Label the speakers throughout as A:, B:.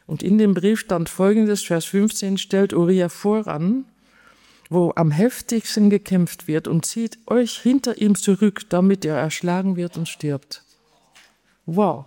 A: Und in dem Brief stand Folgendes, Vers 15, stellt Uriah voran, wo am heftigsten gekämpft wird und zieht euch hinter ihm zurück, damit er erschlagen wird und stirbt. Wow.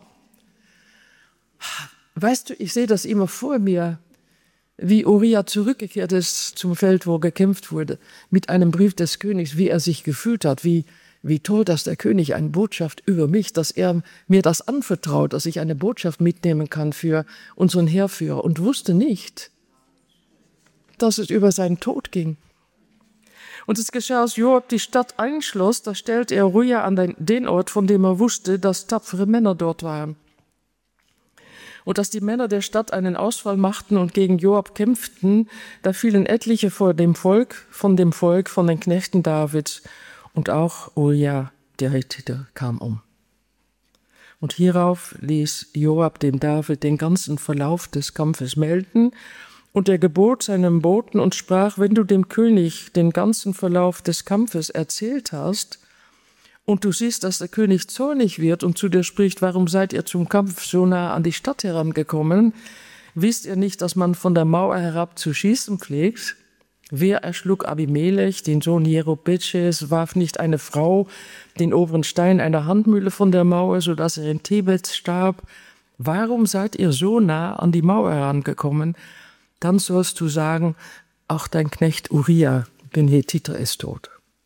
A: Weißt du, ich sehe das immer vor mir, wie Uriah zurückgekehrt ist zum Feld, wo gekämpft wurde, mit einem Brief des Königs, wie er sich gefühlt hat, wie toll, dass der König eine Botschaft über mich, dass er mir das anvertraut, dass ich eine Botschaft mitnehmen kann für unseren Heerführer, und wusste nicht, dass es über seinen Tod ging. Und es geschah, als Joab die Stadt einschloss, da stellte er Uriah an den Ort, von dem er wusste, dass tapfere Männer dort waren. Und dass die Männer der Stadt einen Ausfall machten und gegen Joab kämpften, da fielen etliche von dem Volk, von den Knechten Davids, und auch Uriah, der Hethiter, kam um. Und hierauf ließ Joab dem David den ganzen Verlauf des Kampfes melden, und er gebot seinem Boten und sprach, wenn du dem König den ganzen Verlauf des Kampfes erzählt hast, und du siehst, dass der König zornig wird und zu dir spricht, warum seid ihr zum Kampf so nah an die Stadt herangekommen? Wisst ihr nicht, dass man von der Mauer herab zu schießen pflegt? Wer erschlug Abimelech, den Sohn Jerubbeches, warf nicht eine Frau den oberen Stein einer Handmühle von der Mauer, sodass er in Tebet starb? Warum seid ihr so nah an die Mauer herangekommen? Dann sollst du sagen, auch dein Knecht Uriah, den Hethiter, ist tot.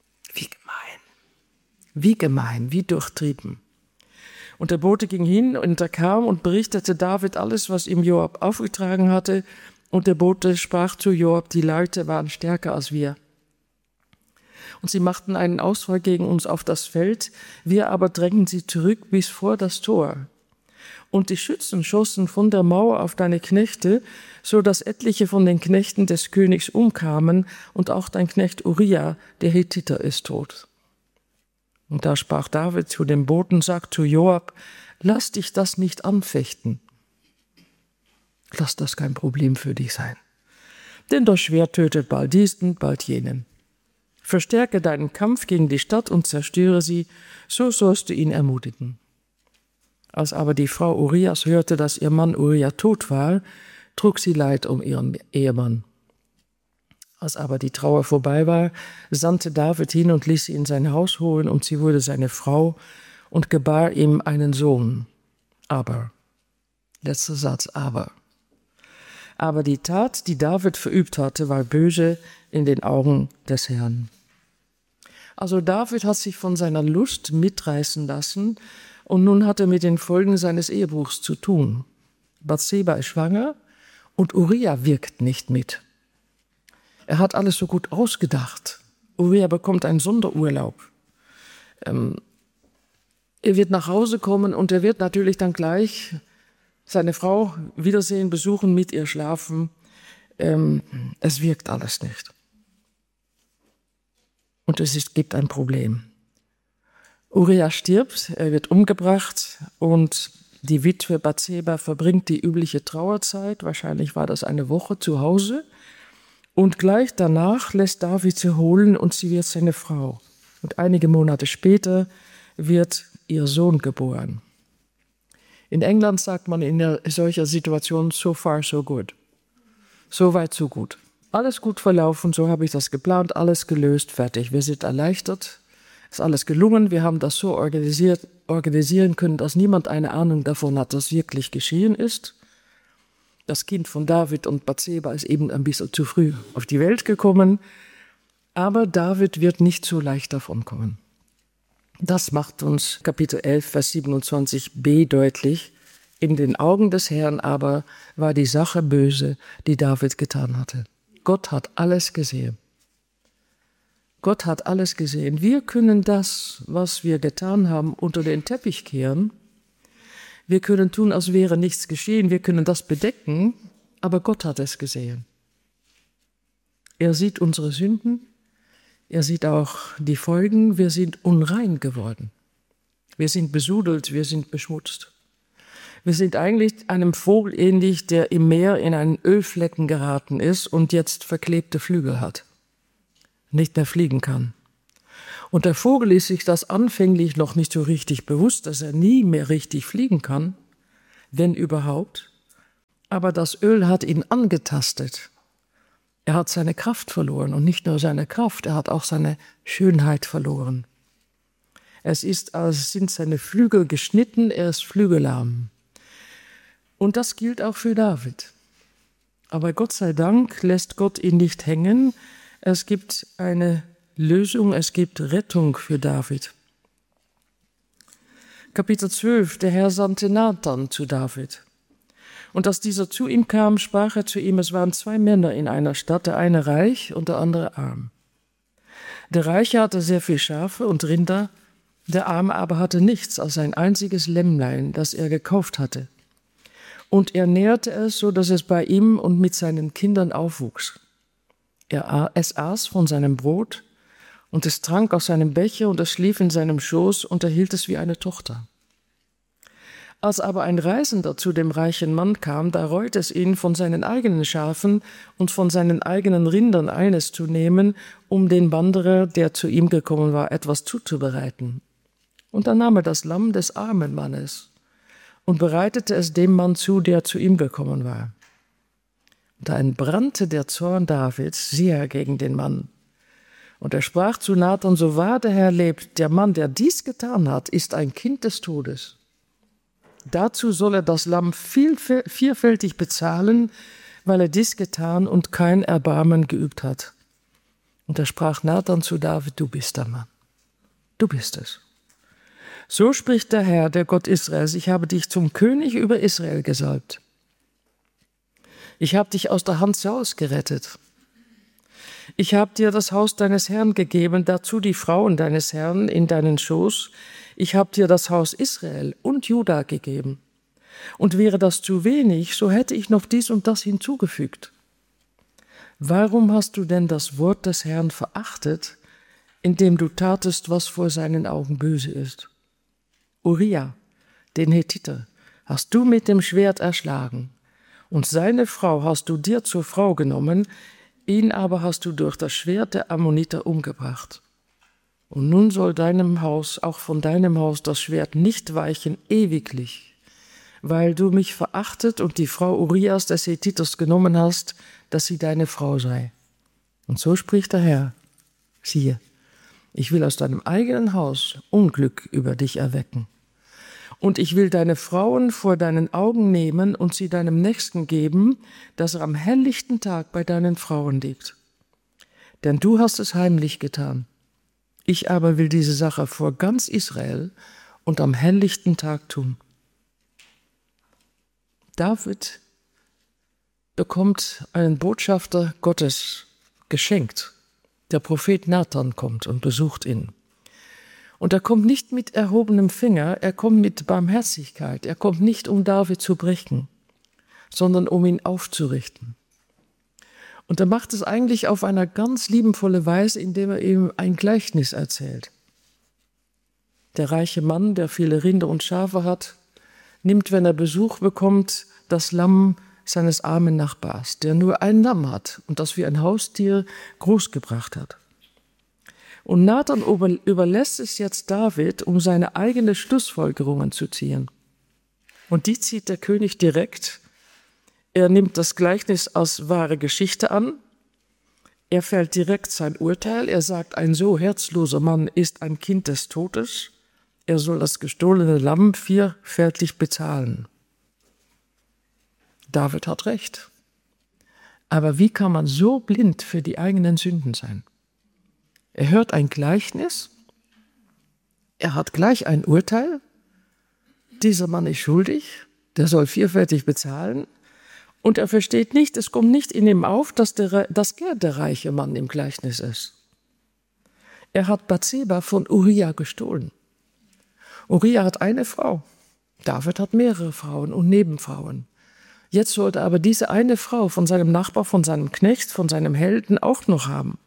A: Wie gemein, wie durchtrieben. Und der Bote ging hin und er kam und berichtete David alles, was ihm Joab aufgetragen hatte. Und der Bote sprach zu Joab, die Leute waren stärker als wir. Und sie machten einen Ausfall gegen uns auf das Feld, wir aber drängten sie zurück bis vor das Tor. Und die Schützen schossen von der Mauer auf deine Knechte, so dass etliche von den Knechten des Königs umkamen, und auch dein Knecht Uriah, der Hethiter, ist tot. Und da sprach David zu dem Boten, sagt zu Joab, lass dich das nicht anfechten. Lass das kein Problem für dich sein. Denn das Schwert tötet bald diesen, bald jenen. Verstärke deinen Kampf gegen die Stadt und zerstöre sie, so sollst du ihn ermutigen. Als aber die Frau Urias hörte, dass ihr Mann Uriah tot war, trug sie Leid um ihren Ehemann. Als aber die Trauer vorbei war, sandte David hin und ließ sie in sein Haus holen, und sie wurde seine Frau und gebar ihm einen Sohn. Aber, letzter Satz, aber die Tat, die David verübt hatte, war böse in den Augen des Herrn. Also David hat sich von seiner Lust mitreißen lassen, und nun hat er mit den Folgen seines Ehebruchs zu tun. Bathseba ist schwanger und Uriah wirkt nicht mit. Er hat alles so gut ausgedacht. Uriah bekommt einen Sonderurlaub. Er wird nach Hause kommen und er wird natürlich dann gleich seine Frau wiedersehen, besuchen, mit ihr schlafen. Es wirkt alles nicht. Und gibt ein Problem. Uriah stirbt, er wird umgebracht und die Witwe Bathseba verbringt die übliche Trauerzeit, wahrscheinlich war das eine Woche, zu Hause. Und gleich danach lässt David sie holen und sie wird seine Frau. Und einige Monate später wird ihr Sohn geboren. In England sagt man in solcher Situation, so far so good. So weit, so gut. Alles gut verlaufen, so habe ich das geplant, alles gelöst, fertig. Wir sind erleichtert, ist alles gelungen. Wir haben das so organisieren können, dass niemand eine Ahnung davon hat, was wirklich geschehen ist. Das Kind von David und Bathseba ist eben ein bisschen zu früh auf die Welt gekommen. Aber David wird nicht so leicht davonkommen. Das macht uns Kapitel 11, Vers 27b deutlich. In den Augen des Herrn aber war die Sache böse, die David getan hatte. Gott hat alles gesehen. Gott hat alles gesehen. Wir können das, was wir getan haben, unter den Teppich kehren. Wir können tun, als wäre nichts geschehen. Wir können das bedecken, aber Gott hat es gesehen. Er sieht unsere Sünden. Er sieht auch die Folgen. Wir sind unrein geworden. Wir sind besudelt, wir sind beschmutzt. Wir sind eigentlich einem Vogel ähnlich, der im Meer in einen Ölflecken geraten ist und jetzt verklebte Flügel hat, nicht mehr fliegen kann. Und der Vogel ist sich das anfänglich noch nicht so richtig bewusst, dass er nie mehr richtig fliegen kann, wenn überhaupt. aber das Öl hat ihn angetastet. Er hat seine Kraft verloren und nicht nur seine Kraft, er hat auch seine Schönheit verloren. Es sind seine Flügel geschnitten, er ist flügellahm. Und das gilt auch für David. Aber Gott sei Dank lässt Gott ihn nicht hängen. Es gibt eine Lösung, es gibt Rettung für David. Kapitel 12, der Herr sandte Nathan zu David. Und als dieser zu ihm kam, sprach er zu ihm, es waren 2 Männer in einer Stadt, der eine reich und der andere arm. Der Reiche hatte sehr viel Schafe und Rinder, der Arme aber hatte nichts als ein einziges Lämmlein, das er gekauft hatte. Und er nährte es, so dass es bei ihm und mit seinen Kindern aufwuchs. Es aß von seinem Brot und es trank aus seinem Becher und es schlief in seinem Schoß und er hielt es wie eine Tochter. Als aber ein Reisender zu dem reichen Mann kam, da reute es ihn, von seinen eigenen Schafen und von seinen eigenen Rindern eines zu nehmen, um den Wanderer, der zu ihm gekommen war, etwas zuzubereiten. Und dann nahm er das Lamm des armen Mannes und bereitete es dem Mann zu, der zu ihm gekommen war. Da entbrannte der Zorn Davids sehr gegen den Mann. Und er sprach zu Nathan, so wahr der Herr lebt, der Mann, der dies getan hat, ist ein Kind des Todes. Dazu soll er das Lamm vierfältig bezahlen, weil er dies getan und kein Erbarmen geübt hat. Und da sprach Nathan zu David, du bist der Mann, du bist es. So spricht der Herr, der Gott Israels, ich habe dich zum König über Israel gesalbt. Ich habe dich aus der Hand Sauls gerettet. Ich habe dir das Haus deines Herrn gegeben, dazu die Frauen deines Herrn in deinen Schoß. Ich habe dir das Haus Israel und Juda gegeben. Und wäre das zu wenig, so hätte ich noch dies und das hinzugefügt. Warum hast du denn das Wort des Herrn verachtet, indem du tatest, was vor seinen Augen böse ist? Uriah, den Hethiter, hast du mit dem Schwert erschlagen, und seine Frau hast du dir zur Frau genommen, ihn aber hast du durch das Schwert der Ammoniter umgebracht. Und nun soll deinem Haus, auch von deinem Haus, das Schwert nicht weichen ewiglich, weil du mich verachtet und die Frau Urias des Hethiters genommen hast, dass sie deine Frau sei. Und so spricht der Herr, siehe, ich will aus deinem eigenen Haus Unglück über dich erwecken. Und ich will deine Frauen vor deinen Augen nehmen und sie deinem Nächsten geben, dass er am helllichten Tag bei deinen Frauen liegt. Denn du hast es heimlich getan. Ich aber will diese Sache vor ganz Israel und am helllichten Tag tun. David bekommt einen Botschafter Gottes geschenkt. Der Prophet Nathan kommt und besucht ihn. Und er kommt nicht mit erhobenem Finger, er kommt mit Barmherzigkeit. Er kommt nicht, um David zu brechen, sondern um ihn aufzurichten. Und er macht es eigentlich auf eine ganz liebenvolle Weise, indem er ihm ein Gleichnis erzählt. Der reiche Mann, der viele Rinder und Schafe hat, nimmt, wenn er Besuch bekommt, das Lamm seines armen Nachbars, der nur ein Lamm hat und das wie ein Haustier großgebracht hat. Und Nathan überlässt es jetzt David, um seine eigenen Schlussfolgerungen zu ziehen. Und die zieht der König direkt. Er nimmt das Gleichnis als wahre Geschichte an. Er fällt direkt sein Urteil. Er sagt, ein so herzloser Mann ist ein Kind des Todes. Er soll das gestohlene Lamm vierfältig bezahlen. David hat recht. Aber wie kann man so blind für die eigenen Sünden sein? Er hört ein Gleichnis, er hat gleich ein Urteil, dieser Mann ist schuldig, der soll vierfältig bezahlen, und er versteht nicht, es kommt nicht in ihm auf, dass er der reiche Mann im Gleichnis ist. Er hat Bathseba von Uriah gestohlen. Uriah hat eine Frau, David hat mehrere Frauen und Nebenfrauen. Jetzt sollte aber diese eine Frau von seinem Nachbar, von seinem Knecht, von seinem Helden auch noch haben.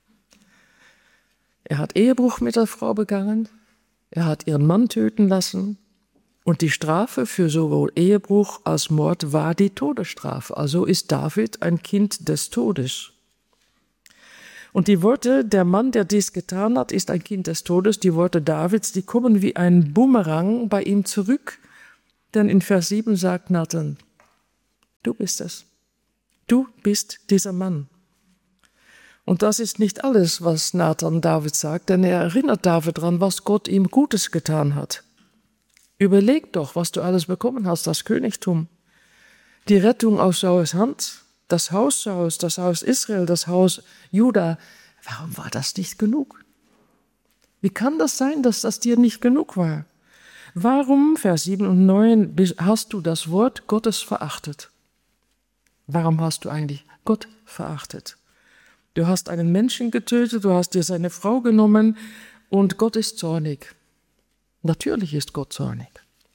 A: Er hat Ehebruch mit der Frau begangen, er hat ihren Mann töten lassen und die Strafe für sowohl Ehebruch als Mord war die Todesstrafe. Also ist David ein Kind des Todes. Und die Worte, der Mann, der dies getan hat, ist ein Kind des Todes, die Worte Davids, die kommen wie ein Bumerang bei ihm zurück, denn in Vers 7 sagt Nathan, du bist es. Du bist dieser Mann. Und das ist nicht alles, was Nathan David sagt, denn er erinnert David daran, was Gott ihm Gutes getan hat. Überleg doch, was du alles bekommen hast, das Königtum, die Rettung aus Sauls Hand, das Haus Sauls, das Haus Israel, das Haus Juda. Warum war das nicht genug? Wie kann das sein, dass das dir nicht genug war? Warum, Vers 7 und 9, hast du das Wort Gottes verachtet? Warum hast du eigentlich Gott verachtet? Du hast einen Menschen getötet, du hast dir seine Frau genommen und Gott ist zornig. Natürlich ist Gott zornig.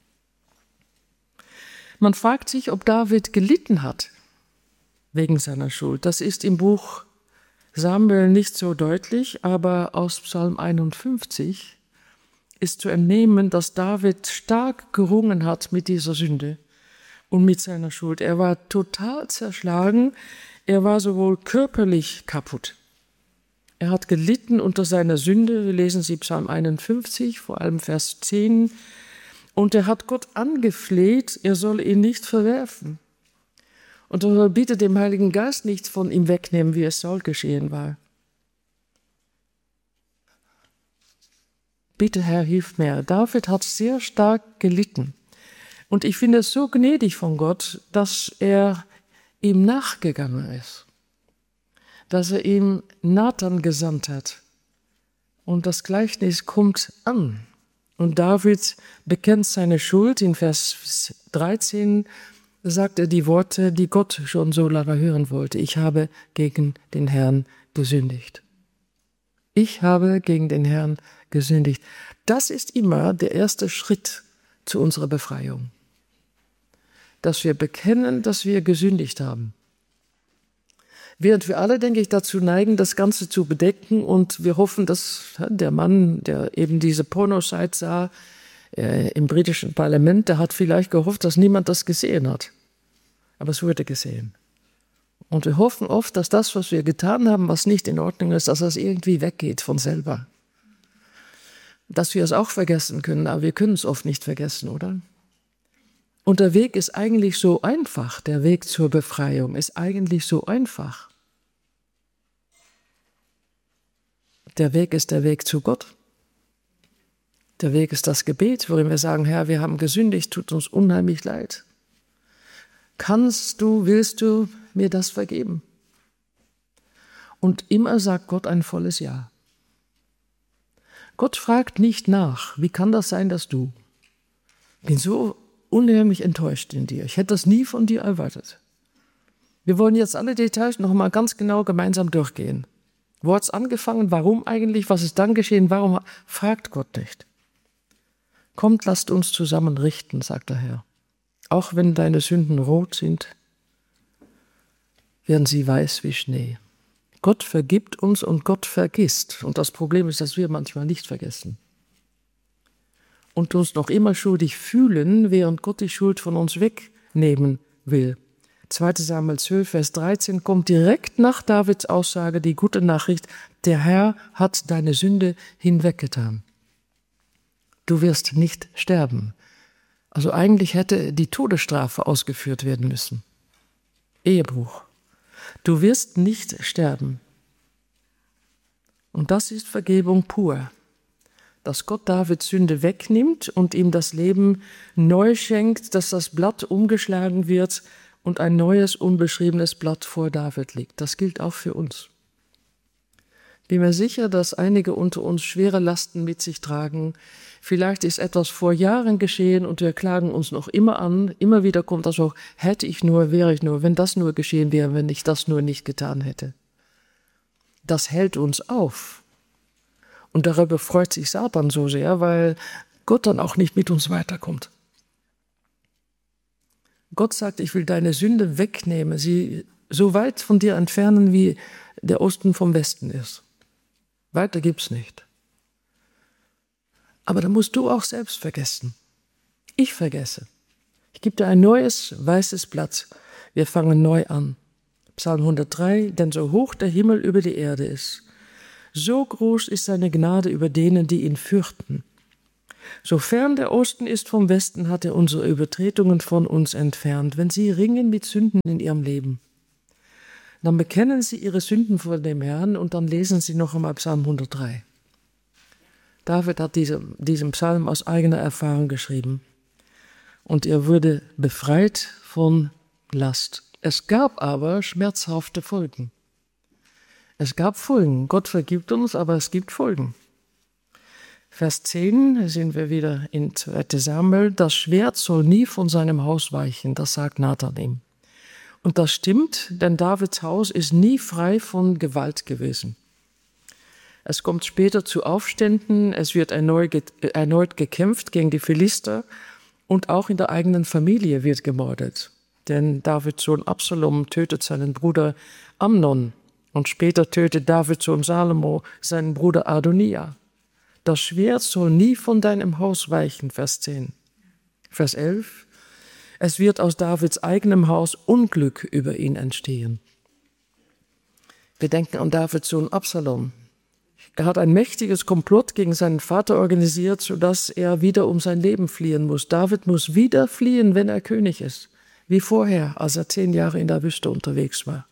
A: Man fragt sich, ob David gelitten hat wegen seiner Schuld. Das ist im Buch Samuel nicht so deutlich, aber aus Psalm 51 ist zu entnehmen, dass David stark gerungen hat mit dieser Sünde und mit seiner Schuld. Er war total zerschlagen, er war sowohl körperlich kaputt. Er hat gelitten unter seiner Sünde, wir lesen sie Psalm 51, vor allem Vers 10, und er hat Gott angefleht, er soll ihn nicht verwerfen. Und er bittet dem Heiligen Geist nicht von ihm wegnehmen, wie es Saul geschehen war. Bitte, Herr, hilf mir. David hat sehr stark gelitten. Und ich finde es so gnädig von Gott, dass er ihm nachgegangen ist. Dass er ihm Nathan gesandt hat. Und das Gleichnis kommt an. Und David bekennt seine Schuld. In Vers 13 sagt er die Worte, die Gott schon so lange hören wollte. Ich habe gegen den Herrn gesündigt. Ich habe gegen den Herrn gesündigt. Das ist immer der erste Schritt zu unserer Befreiung. Dass wir bekennen, dass wir gesündigt haben. Während wir alle, denke ich, dazu neigen, das Ganze zu bedecken und wir hoffen, dass der Mann, der eben diese Pornoseite sah, im britischen Parlament, der hat vielleicht gehofft, dass niemand das gesehen hat. Aber es wurde gesehen. Und wir hoffen oft, dass das, was wir getan haben, was nicht in Ordnung ist, dass das irgendwie weggeht von selber. Dass wir es auch vergessen können, aber wir können es oft nicht vergessen, oder? Und der Weg ist eigentlich so einfach, der Weg zur Befreiung ist eigentlich so einfach. Der Weg ist der Weg zu Gott. Der Weg ist das Gebet, worin wir sagen, Herr, wir haben gesündigt, tut uns unheimlich leid. Willst du mir das vergeben? Und immer sagt Gott ein volles Ja. Gott fragt nicht nach, wie kann das sein, dass du? Ich bin so unheimlich enttäuscht in dir. Ich hätte das nie von dir erwartet. Wir wollen jetzt alle Details noch mal ganz genau gemeinsam durchgehen. Wo hat es angefangen? Warum eigentlich? Was ist dann geschehen? Warum? Fragt Gott nicht. Kommt, lasst uns zusammen richten, sagt der Herr. Auch wenn deine Sünden rot sind, werden sie weiß wie Schnee. Gott vergibt uns und Gott vergisst. Und das Problem ist, dass wir manchmal nicht vergessen. Und uns noch immer schuldig fühlen, während Gott die Schuld von uns wegnehmen will. 2. Samuel 12, Vers 13 kommt direkt nach Davids Aussage die gute Nachricht, der Herr hat deine Sünde hinweggetan. Du wirst nicht sterben. Also eigentlich hätte die Todesstrafe ausgeführt werden müssen. Ehebruch. Du wirst nicht sterben. Und das ist Vergebung pur. Dass Gott Davids Sünde wegnimmt und ihm das Leben neu schenkt, dass das Blatt umgeschlagen wird und ein neues, unbeschriebenes Blatt vor David liegt. Das gilt auch für uns. Bin mir sicher, dass einige unter uns schwere Lasten mit sich tragen. Vielleicht ist etwas vor Jahren geschehen und wir klagen uns noch immer an. Immer wieder kommt das auch, hätte ich nur, wäre ich nur, wenn das nur geschehen wäre, wenn ich das nur nicht getan hätte. Das hält uns auf. Und darüber freut sich Satan so sehr, weil Gott dann auch nicht mit uns weiterkommt. Gott sagt, ich will deine Sünde wegnehmen, sie so weit von dir entfernen, wie der Osten vom Westen ist. Weiter gibt's nicht. Aber da musst du auch selbst vergessen. Ich vergesse. Ich gebe dir ein neues, weißes Blatt. Wir fangen neu an. Psalm 103, denn so hoch der Himmel über die Erde ist, so groß ist seine Gnade über denen, die ihn fürchten. So fern der Osten ist vom Westen, hat er unsere Übertretungen von uns entfernt. Wenn Sie ringen mit Sünden in Ihrem Leben, dann bekennen Sie Ihre Sünden vor dem Herrn und dann lesen Sie noch einmal Psalm 103. David hat diesen Psalm aus eigener Erfahrung geschrieben. Und er wurde befreit von Last. Es gab aber schmerzhafte Folgen. Es gab Folgen. Gott vergibt uns, aber es gibt Folgen. Vers 10 sind wir wieder in 2. Samuel. Das Schwert soll nie von seinem Haus weichen, das sagt Nathan ihm. Und das stimmt, denn Davids Haus ist nie frei von Gewalt gewesen. Es kommt später zu Aufständen, es wird erneut gekämpft gegen die Philister und auch in der eigenen Familie wird gemordet. Denn Davids Sohn Absalom tötet seinen Bruder Amnon und später tötet Davids Sohn Salomo seinen Bruder Adonia. Das Schwert soll nie von deinem Haus weichen, Vers 10. Vers 11. Es wird aus Davids eigenem Haus Unglück über ihn entstehen. Wir denken an Davids Sohn Absalom. Er hat ein mächtiges Komplott gegen seinen Vater organisiert, sodass er wieder um sein Leben fliehen muss. David muss wieder fliehen, wenn er König ist, wie vorher, als er 10 Jahre in der Wüste unterwegs war.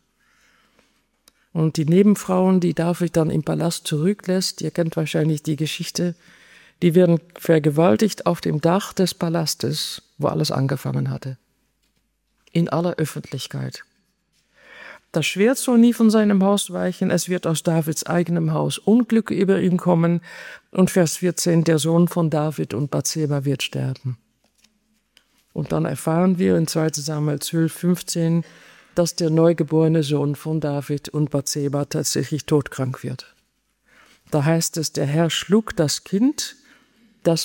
A: Und die Nebenfrauen, die David dann im Palast zurücklässt, ihr kennt wahrscheinlich die Geschichte, die werden vergewaltigt auf dem Dach des Palastes, wo alles angefangen hatte. In aller Öffentlichkeit. Das Schwert soll nie von seinem Haus weichen, es wird aus Davids eigenem Haus Unglück über ihn kommen. Und Vers 14, der Sohn von David und Bathseba wird sterben. Und dann erfahren wir in 2. Samuel 12, 15, dass der neugeborene Sohn von David und Bathseba tatsächlich todkrank wird. Da heißt es, der Herr schlug das Kind, das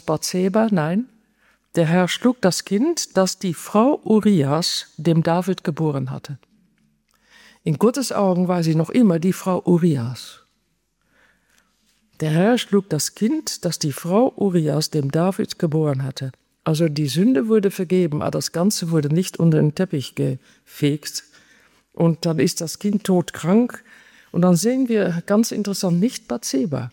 A: der Herr schlug das Kind, das die Frau Urias dem David geboren hatte. In Gottes Augen war sie noch immer die Frau Urias. Der Herr schlug das Kind, das die Frau Urias dem David geboren hatte. Also die Sünde wurde vergeben, aber das Ganze wurde nicht unter den Teppich gefegt. Und dann ist das Kind todkrank. Und dann sehen wir, ganz interessant, nicht Bathseba.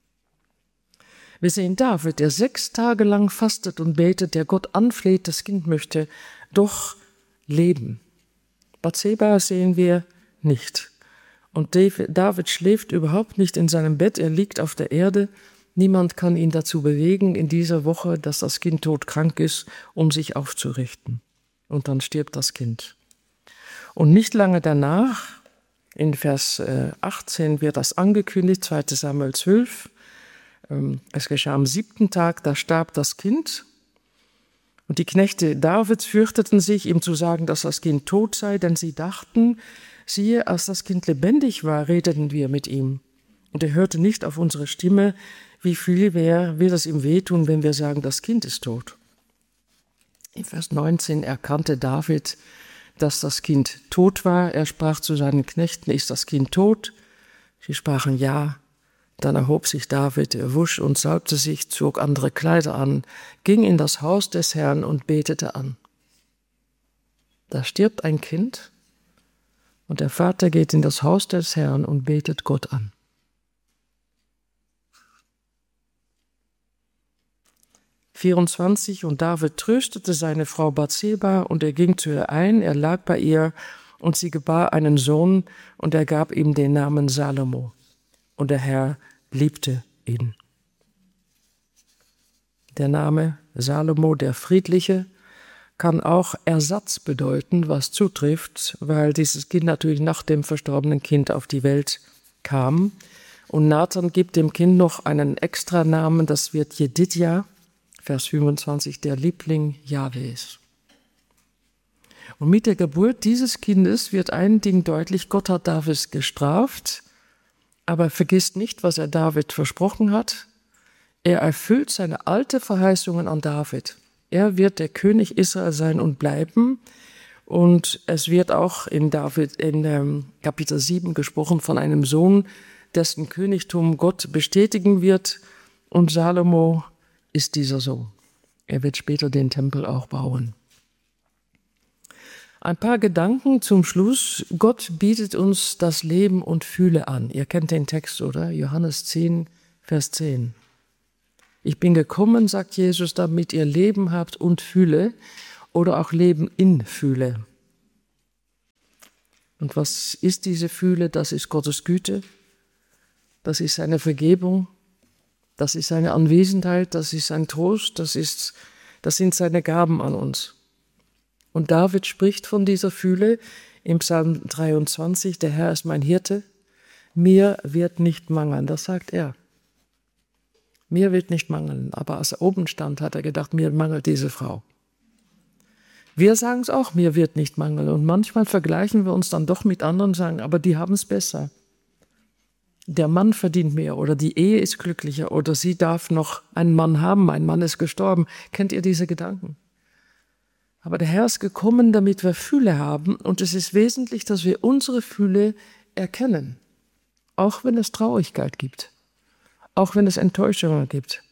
A: Wir sehen David, der 6 Tage lang fastet und betet, der Gott anfleht, das Kind möchte doch leben. Bathseba sehen wir nicht. Und David schläft überhaupt nicht in seinem Bett, er liegt auf der Erde. Niemand kann ihn dazu bewegen in dieser Woche, dass das Kind todkrank ist, um sich aufzurichten. Und dann stirbt das Kind. Und nicht lange danach, in Vers 18 wird das angekündigt, 2. Samuel 12. Es geschah am 7. Tag, da starb das Kind. Und die Knechte Davids fürchteten sich, ihm zu sagen, dass das Kind tot sei, denn sie dachten, siehe, als das Kind lebendig war, redeten wir mit ihm. Und er hörte nicht auf unsere Stimme, wie viel wird es ihm wehtun, wenn wir sagen, das Kind ist tot. In Vers 19 erkannte David, dass das Kind tot war. Er sprach zu seinen Knechten, ist das Kind tot? Sie sprachen ja. Dann erhob sich David, er wusch und salbte sich, zog andere Kleider an, ging in das Haus des Herrn und betete an. Da stirbt ein Kind und der Vater geht in das Haus des Herrn und betet Gott an. Und David tröstete seine Frau Bathseba und er ging zu ihr ein, er lag bei ihr und sie gebar einen Sohn und er gab ihm den Namen Salomo. Und der Herr liebte ihn. Der Name Salomo, der Friedliche, kann auch Ersatz bedeuten, was zutrifft, weil dieses Kind natürlich nach dem verstorbenen Kind auf die Welt kam. Und Nathan gibt dem Kind noch einen Extranamen, das wird Jedidja, Vers 25, der Liebling Jahwes. Und mit der Geburt dieses Kindes wird ein Ding deutlich, Gott hat David gestraft, aber vergisst nicht, was er David versprochen hat. Er erfüllt seine alte Verheißungen an David. Er wird der König Israel sein und bleiben. Und es wird auch in Kapitel 7 gesprochen von einem Sohn, dessen Königtum Gott bestätigen wird. Und Salomo ist dieser Sohn. Er wird später den Tempel auch bauen. Ein paar Gedanken zum Schluss. Gott bietet uns das Leben und Fühle an. Ihr kennt den Text, oder? Johannes 10, Vers 10. Ich bin gekommen, sagt Jesus, damit ihr Leben habt und Fülle oder auch Leben in Fülle. Und was ist diese Fülle? Das ist Gottes Güte, das ist seine Vergebung, das ist seine Anwesenheit, das ist sein Trost, das sind seine Gaben an uns. Und David spricht von dieser Fülle im Psalm 23, der Herr ist mein Hirte, mir wird nicht mangeln, das sagt er. Mir wird nicht mangeln, aber als er oben stand, hat er gedacht, mir mangelt diese Frau. Wir sagen es auch, mir wird nicht mangeln. Und manchmal vergleichen wir uns dann doch mit anderen und sagen, aber die haben es besser. Der Mann verdient mehr oder die Ehe ist glücklicher oder sie darf noch einen Mann haben, ein Mann ist gestorben. Kennt ihr diese Gedanken? Aber der Herr ist gekommen, damit wir Fülle haben. Und es ist wesentlich, dass wir unsere Fülle erkennen. Auch wenn es Traurigkeit gibt. Auch wenn es Enttäuschungen gibt.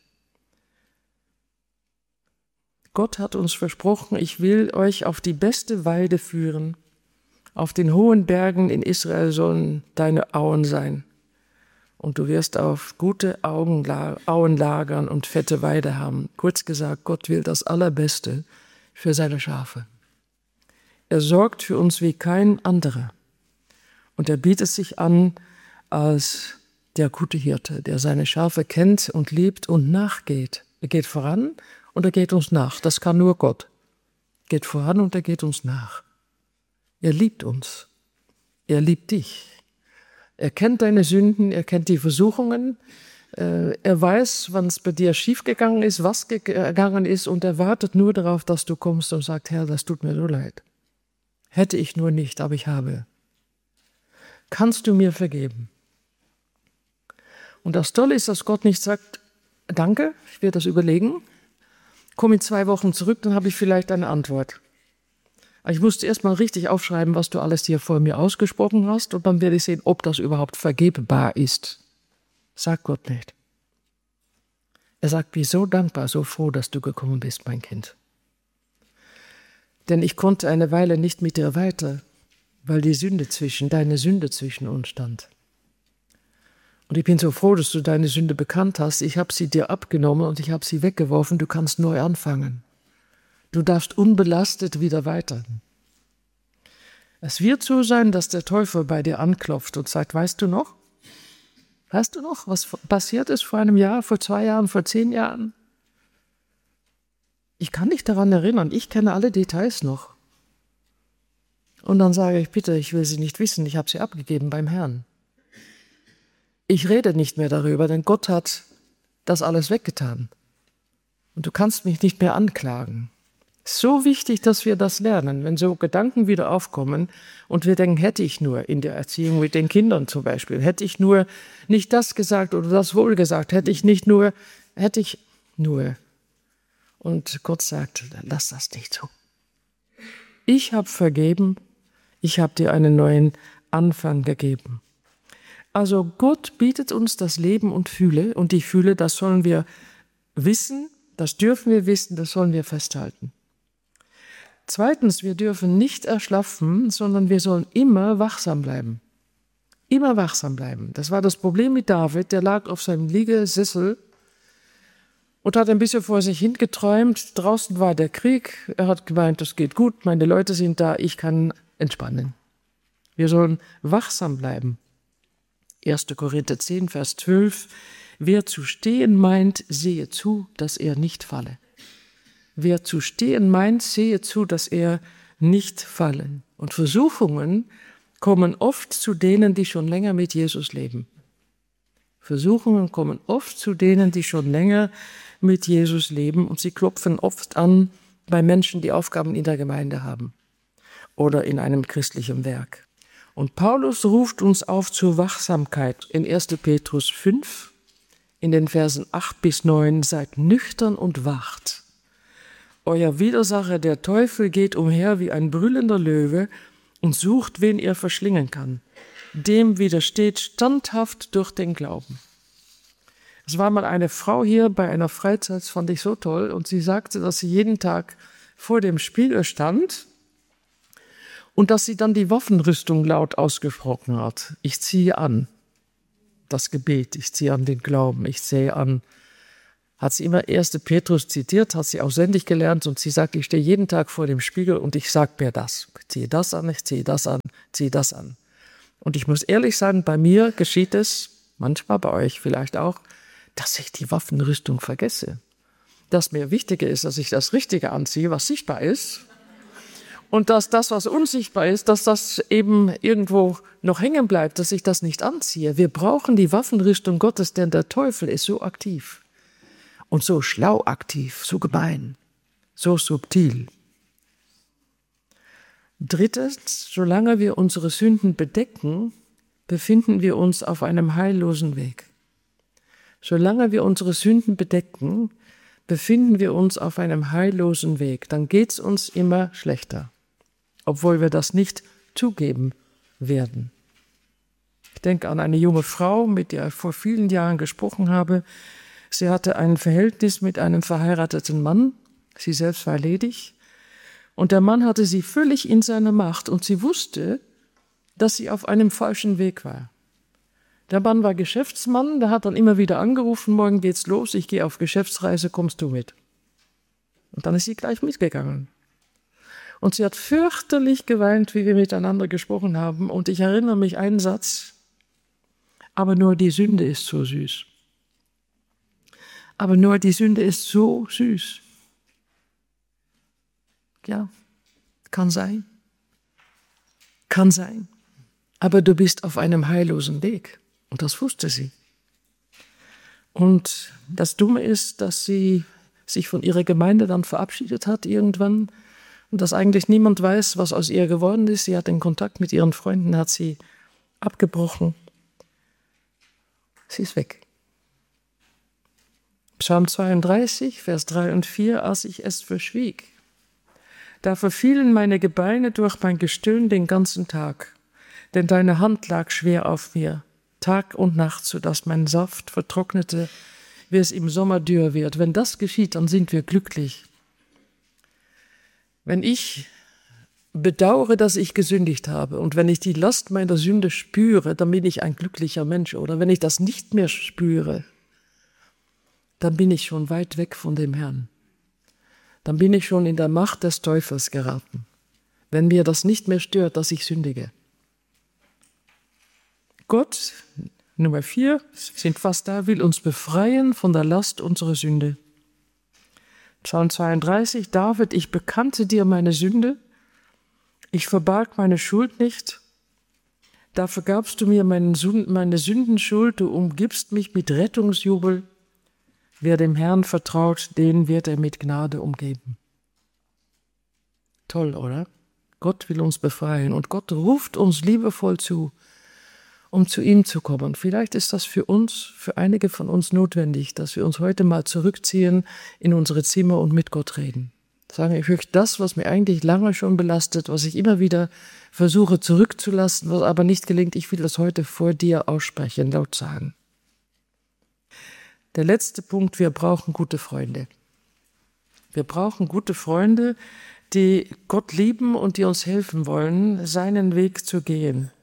A: Gott hat uns versprochen, ich will euch auf die beste Weide führen. Auf den hohen Bergen in Israel sollen deine Auen sein. Und du wirst auf gute Auen lagern und fette Weide haben. Kurz gesagt, Gott will das Allerbeste für seine Schafe. Er sorgt für uns wie kein anderer. Und er bietet sich an als der gute Hirte, der seine Schafe kennt und liebt und nachgeht. Er geht voran und er geht uns nach. Das kann nur Gott. Er geht voran und er geht uns nach. Er liebt uns. Er liebt dich. Er kennt deine Sünden, er kennt die Versuchungen. Er weiß, wann es bei dir schiefgegangen ist, was gegangen ist und er wartet nur darauf, dass du kommst und sagst, Herr, das tut mir so leid. Hätte ich nur nicht, aber ich habe. Kannst du mir vergeben? Und das Tolle ist, dass Gott nicht sagt, danke, ich werde das überlegen, komm in 2 Wochen zurück, dann habe ich vielleicht eine Antwort. Aber ich musste erst mal richtig aufschreiben, was du alles hier vor mir ausgesprochen hast und dann werde ich sehen, ob das überhaupt vergebbar ist. Sagt Gott nicht. Er sagt, bin so dankbar, so froh, dass du gekommen bist, mein Kind. Denn ich konnte eine Weile nicht mit dir weiter, weil deine Sünde zwischen uns stand. Und ich bin so froh, dass du deine Sünde bekannt hast. Ich habe sie dir abgenommen und ich habe sie weggeworfen. Du kannst neu anfangen. Du darfst unbelastet wieder weiter. Es wird so sein, dass der Teufel bei dir anklopft und sagt, weißt du noch, was passiert ist vor einem Jahr, vor 2 Jahren, vor 10 Jahren? Ich kann dich daran erinnern, ich kenne alle Details noch. Und dann sage ich, bitte, ich will sie nicht wissen, ich habe sie abgegeben beim Herrn. Ich rede nicht mehr darüber, denn Gott hat das alles weggetan. Und du kannst mich nicht mehr anklagen. Es ist so wichtig, dass wir das lernen, wenn so Gedanken wieder aufkommen und wir denken, hätte ich nur in der Erziehung mit den Kindern zum Beispiel, hätte ich nur nicht das gesagt oder das wohl gesagt, hätte ich nur. Und Gott sagt, lass das nicht so. Ich habe vergeben, ich habe dir einen neuen Anfang gegeben. Also Gott bietet uns das Leben und Fülle und die Fülle, das sollen wir wissen, das dürfen wir wissen, das sollen wir festhalten. Zweitens, wir dürfen nicht erschlaffen, sondern wir sollen immer wachsam bleiben. Immer wachsam bleiben. Das war das Problem mit David, der lag auf seinem Liegesessel und hat ein bisschen vor sich hingeträumt. Draußen war der Krieg, er hat gemeint, das geht gut, meine Leute sind da, ich kann entspannen. Wir sollen wachsam bleiben. 1. Korinther 10, Vers 12. Wer zu stehen meint, sehe zu, dass er nicht falle. Wer zu stehen meint, sehe zu, dass er nicht falle. Und Versuchungen kommen oft zu denen, die schon länger mit Jesus leben. Versuchungen kommen oft zu denen, die schon länger mit Jesus leben und sie klopfen oft an bei Menschen, die Aufgaben in der Gemeinde haben oder in einem christlichen Werk. Und Paulus ruft uns auf zur Wachsamkeit in 1. Petrus 5, in den Versen 8 bis 9, seid nüchtern und wacht. Euer Widersacher, der Teufel, geht umher wie ein brüllender Löwe und sucht, wen er verschlingen kann. Dem widersteht standhaft durch den Glauben. Es war mal eine Frau hier bei einer Freizeit, das fand ich so toll, und sie sagte, dass sie jeden Tag vor dem Spiegel stand und dass sie dann die Waffenrüstung laut ausgesprochen hat. Ich ziehe an das Gebet, ich ziehe an den Glauben, ich ziehe an hat sie immer 1. Petrus zitiert, hat sie auswendig gelernt und sie sagt, ich stehe jeden Tag vor dem Spiegel und ich sage mir das. Ich ziehe das an, ich ziehe das an, ziehe das an. Und ich muss ehrlich sagen, bei mir geschieht es, manchmal bei euch vielleicht auch, dass ich die Waffenrüstung vergesse. Dass mir wichtiger ist, dass ich das Richtige anziehe, was sichtbar ist. Und dass das, was unsichtbar ist, dass das eben irgendwo noch hängen bleibt, dass ich das nicht anziehe. Wir brauchen die Waffenrüstung Gottes, denn der Teufel ist so aktiv. Und so schlau aktiv, so gemein, so subtil. Drittens, solange wir unsere Sünden bedecken, befinden wir uns auf einem heillosen Weg. Solange wir unsere Sünden bedecken, befinden wir uns auf einem heillosen Weg. Dann geht es uns immer schlechter, obwohl wir das nicht zugeben werden. Ich denke an eine junge Frau, mit der ich vor vielen Jahren gesprochen habe. Sie hatte ein Verhältnis mit einem verheirateten Mann. Sie selbst war ledig. Und der Mann hatte sie völlig in seiner Macht. Und sie wusste, dass sie auf einem falschen Weg war. Der Mann war Geschäftsmann. Der hat dann immer wieder angerufen, morgen geht's los, ich gehe auf Geschäftsreise, kommst du mit? Und dann ist sie gleich mitgegangen. Und sie hat fürchterlich geweint, wie wir miteinander gesprochen haben. Und ich erinnere mich einen Satz, aber nur die Sünde ist so süß. Aber nur die Sünde ist so süß. Ja, kann sein. Kann sein. Aber du bist auf einem heillosen Weg. Und das wusste sie. Und das Dumme ist, dass sie sich von ihrer Gemeinde dann verabschiedet hat irgendwann. Und dass eigentlich niemand weiß, was aus ihr geworden ist. Sie hat den Kontakt mit ihren Freunden, hat sie abgebrochen. Sie ist weg. Psalm 32, Vers 3 und 4, als ich es verschwieg. Da verfielen meine Gebeine durch mein Gestöhn den ganzen Tag, denn deine Hand lag schwer auf mir, Tag und Nacht, sodass mein Saft vertrocknete, wie es im Sommer dürr wird. Wenn das geschieht, dann sind wir glücklich. Wenn ich bedauere, dass ich gesündigt habe und wenn ich die Last meiner Sünde spüre, dann bin ich ein glücklicher Mensch. Oder wenn ich das nicht mehr spüre, dann bin ich schon weit weg von dem Herrn. Dann bin ich schon in der Macht des Teufels geraten, wenn mir das nicht mehr stört, dass ich sündige. Gott, Nummer 4, sind fast da, will uns befreien von der Last unserer Sünde. Psalm 32, David, ich bekannte dir meine Sünde, ich verbarg meine Schuld nicht, da vergabst du mir meine Sündenschuld, du umgibst mich mit Rettungsjubel. Wer dem Herrn vertraut, den wird er mit Gnade umgeben. Toll, oder? Gott will uns befreien und Gott ruft uns liebevoll zu, um zu ihm zu kommen. Vielleicht ist das für uns, für einige von uns notwendig, dass wir uns heute mal zurückziehen in unsere Zimmer und mit Gott reden. Sagen, ich möchte das, was mir eigentlich lange schon belastet, was ich immer wieder versuche zurückzulassen, was aber nicht gelingt, ich will das heute vor dir aussprechen, laut sagen. Der letzte Punkt, wir brauchen gute Freunde. Wir brauchen gute Freunde, die Gott lieben und die uns helfen wollen, seinen Weg zu gehen.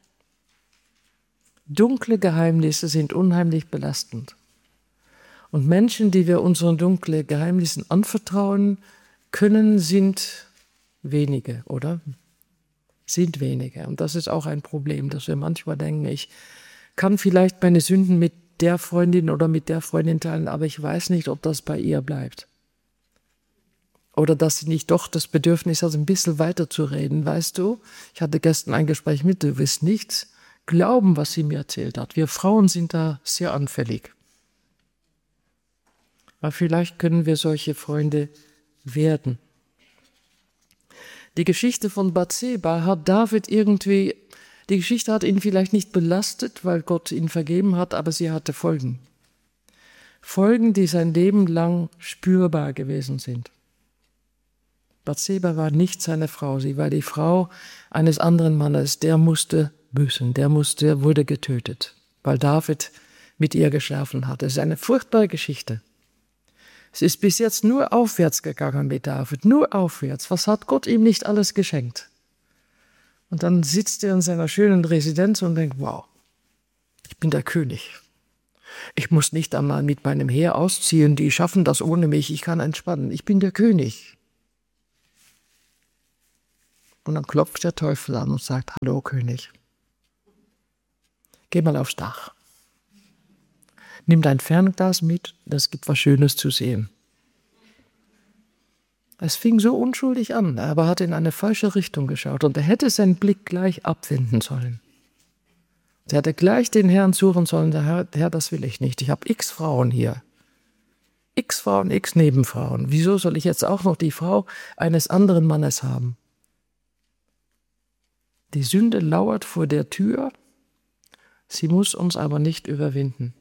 A: Dunkle Geheimnisse sind unheimlich belastend. Und Menschen, die wir unseren dunklen Geheimnissen anvertrauen können, sind wenige, oder? Sind wenige. Und das ist auch ein Problem, dass wir manchmal denken, ich kann vielleicht meine Sünden mit der Freundin oder mit der Freundin teilen, aber ich weiß nicht, ob das bei ihr bleibt. Oder dass sie nicht doch das Bedürfnis hat, ein bisschen weiterzureden. Weißt du, ich hatte gestern ein Gespräch mit, du wirst nicht glauben, was sie mir erzählt hat. Wir Frauen sind da sehr anfällig. Aber vielleicht können wir solche Freunde werden. Die Geschichte von Bathseba hat David irgendwie, die Geschichte hat ihn vielleicht nicht belastet, weil Gott ihn vergeben hat, aber sie hatte Folgen. Folgen, die sein Leben lang spürbar gewesen sind. Bathseba war nicht seine Frau, sie war die Frau eines anderen Mannes, der musste büßen, der wurde getötet, weil David mit ihr geschlafen hatte. Es ist eine furchtbare Geschichte. Es ist bis jetzt nur aufwärts gegangen mit David, nur aufwärts. Was hat Gott ihm nicht alles geschenkt? Und dann sitzt er in seiner schönen Residenz und denkt, wow, ich bin der König. Ich muss nicht einmal mit meinem Heer ausziehen, die schaffen das ohne mich, ich kann entspannen. Ich bin der König. Und dann klopft der Teufel an und sagt, hallo König, geh mal aufs Dach. Nimm dein Fernglas mit, das gibt was Schönes zu sehen. Es fing so unschuldig an, aber hat in eine falsche Richtung geschaut und er hätte seinen Blick gleich abwenden sollen. Er hätte gleich den Herrn suchen sollen, der Herr, das will ich nicht. Ich habe x Frauen hier. X Frauen, x Nebenfrauen. Wieso soll ich jetzt auch noch die Frau eines anderen Mannes haben? Die Sünde lauert vor der Tür, sie muss uns aber nicht überwinden.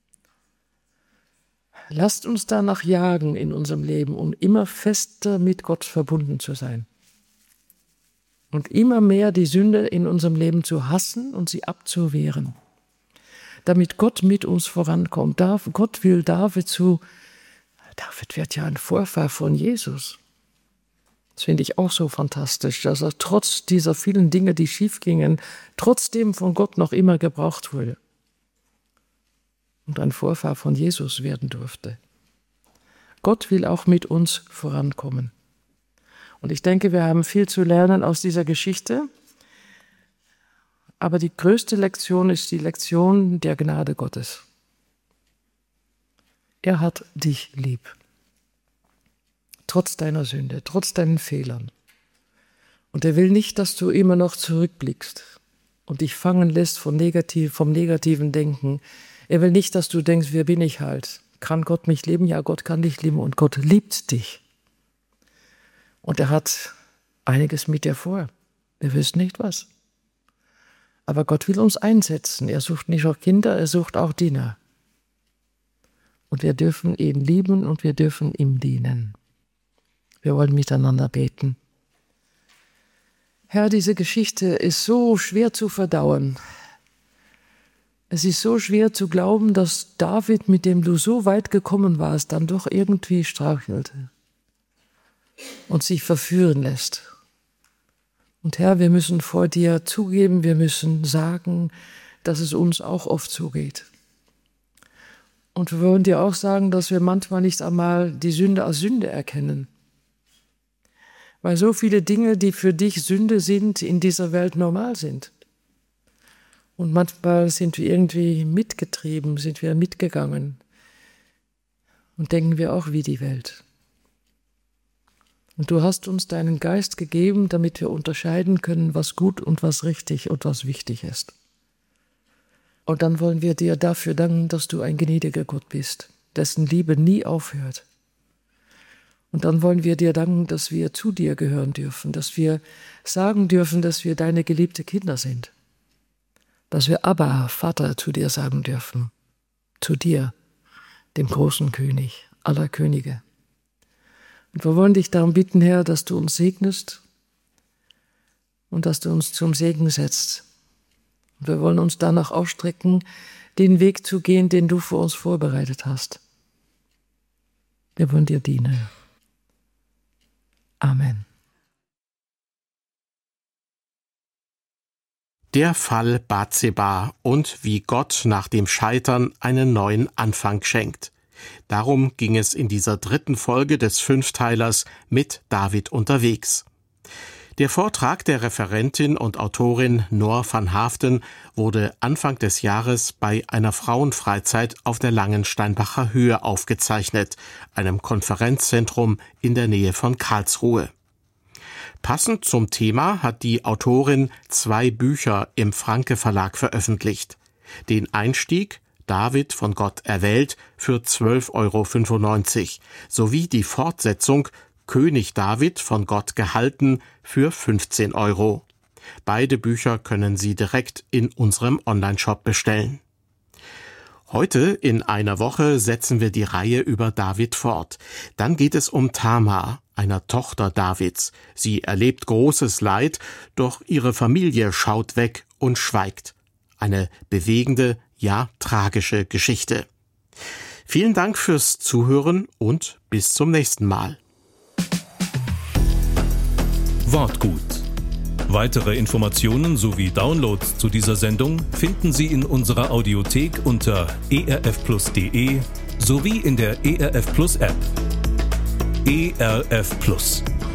A: Lasst uns danach jagen in unserem Leben, um immer fester mit Gott verbunden zu sein. Und immer mehr die Sünde in unserem Leben zu hassen und sie abzuwehren. Damit Gott mit uns vorankommt. Gott will David wird ja ein Vorfahr von Jesus. Das finde ich auch so fantastisch, dass er trotz dieser vielen Dinge, die schief gingen, trotzdem von Gott noch immer gebraucht wurde. Und ein Vorfahr von Jesus werden durfte. Gott will auch mit uns vorankommen. Und ich denke, wir haben viel zu lernen aus dieser Geschichte. Aber die größte Lektion ist die Lektion der Gnade Gottes. Er hat dich lieb. Trotz deiner Sünde, trotz deinen Fehlern. Und er will nicht, dass du immer noch zurückblickst und dich fangen lässt vom negativen Denken. Er will nicht, dass du denkst, wer bin ich halt? Kann Gott mich lieben? Ja, Gott kann dich lieben und Gott liebt dich. Und er hat einiges mit dir vor. Wir wissen nicht was. Aber Gott will uns einsetzen. Er sucht nicht nur Kinder, er sucht auch Diener. Und wir dürfen ihn lieben und wir dürfen ihm dienen. Wir wollen miteinander beten. Herr, diese Geschichte ist so schwer zu verdauen. Es ist so schwer zu glauben, dass David, mit dem du so weit gekommen warst, dann doch irgendwie strauchelte und sich verführen lässt. Und Herr, wir müssen vor dir zugeben, wir müssen sagen, dass es uns auch oft so geht. Und wir wollen dir auch sagen, dass wir manchmal nicht einmal die Sünde als Sünde erkennen. Weil so viele Dinge, die für dich Sünde sind, in dieser Welt normal sind. Und manchmal sind wir irgendwie mitgetrieben, sind wir mitgegangen und denken wir auch wie die Welt. Und du hast uns deinen Geist gegeben, damit wir unterscheiden können, was gut und was richtig und was wichtig ist. Und dann wollen wir dir dafür danken, dass du ein gnädiger Gott bist, dessen Liebe nie aufhört. Und dann wollen wir dir danken, dass wir zu dir gehören dürfen, dass wir sagen dürfen, dass wir deine geliebten Kinder sind. Dass wir Abba, Vater, zu dir sagen dürfen. Zu dir, dem großen König aller Könige. Und wir wollen dich darum bitten, Herr, dass du uns segnest und dass du uns zum Segen setzt. Und wir wollen uns danach ausstrecken, den Weg zu gehen, den du für uns vorbereitet hast. Wir wollen dir dienen. Amen.
B: Der Fall Bathseba und wie Gott nach dem Scheitern einen neuen Anfang schenkt. Darum ging es in dieser 3. Folge des 5-Teilers mit David unterwegs. Der Vortrag der Referentin und Autorin Noor van Haften wurde Anfang des Jahres bei einer Frauenfreizeit auf der Langensteinbacher Höhe aufgezeichnet, einem Konferenzzentrum in der Nähe von Karlsruhe. Passend zum Thema hat die Autorin 2 Bücher im Franke Verlag veröffentlicht. Den Einstieg, David von Gott erwählt, für 12,95 € sowie die Fortsetzung König David von Gott gehalten für 15 €. Beide Bücher können Sie direkt in unserem Onlineshop bestellen. Heute in einer Woche setzen wir die Reihe über David fort. Dann geht es um Tamar, einer Tochter Davids. Sie erlebt großes Leid, doch ihre Familie schaut weg und schweigt. Eine bewegende, ja tragische Geschichte. Vielen Dank fürs Zuhören und bis zum nächsten Mal.
C: Wortgut. Weitere Informationen sowie Downloads zu dieser Sendung finden Sie in unserer Audiothek unter erfplus.de sowie in der ERF Plus App. ERF Plus.